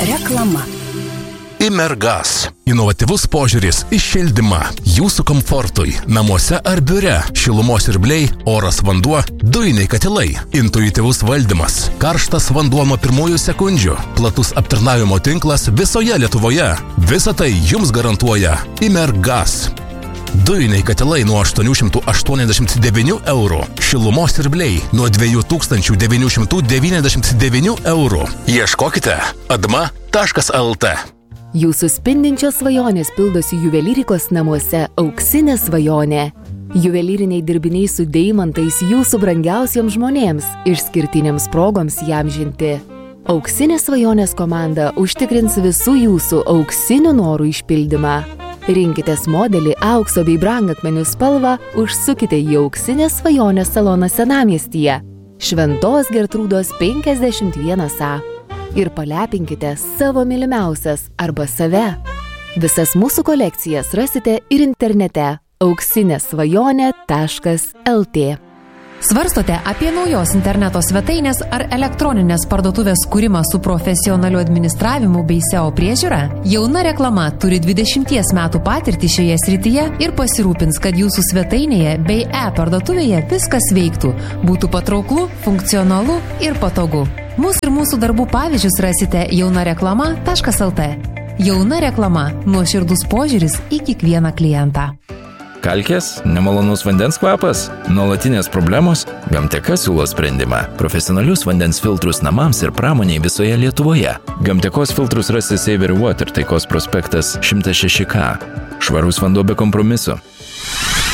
Reklama. Imergas. Inovatyvus požiūris į šildymą. Jūsų komfortui. Namuose ar biure. Šilumos siurbliai, oras vanduo, dujiniai katilai. Intuityvus valdymas. Karštas vanduo nuo pirmųjų sekundžių. Platus aptarnavimo tinklas visoje Lietuvoje. Visą tai jums garantuoja Imergas. Dujiniai katilai nuo 889 eurų. Šilumos siurbliai nuo 2999 eurų. Ieškokite adma.lt. Jūsų spindinčios svajonės pildosi juvelyrikos namuose Auksinė svajonė. Juvelyriniai dirbiniai su deimantais jūsų brangiausiems žmonėms, išskirtinėms progoms įamžinti. Auksinė svajonės komanda užtikrins visų jūsų auksinių norų išpildymą. Rinkitės modelį aukso bei brangakmenių spalvą, užsukite į Auksinę svajonę saloną Senamiestyje, Šventos Gertrūdos 51A. Ir palepinkite savo mylimiausias arba save. Visas mūsų kolekcijas rasite ir internete auksinesvajonė.lt. Svarstote apie naujos interneto svetainės ar elektroninės parduotuvės kūrimą su profesionaliu administravimu bei SEO priežiūra? Jauna reklama turi 20 metų patirtį šioje srityje ir pasirūpins, kad jūsų svetainėje bei e-parduotuvėje viskas veiktų, būtų patrauklu, funkcionalu ir patogu. Mūsų ir mūsų darbų pavyzdžius rasite jaunareklama.lt. Jauna reklama – nuoširdus požiūris į kiekvieną klientą. Kalkės, nemalonus vandens kvapas, nuolatinės problemos, Gamteka siūlo sprendimą. Profesionalius vandens filtrus namams ir pramoniai visoje Lietuvoje. Gamtekos filtrus rasti Saver Water, Taikos prospektas 106K. Švarus vanduo be kompromiso.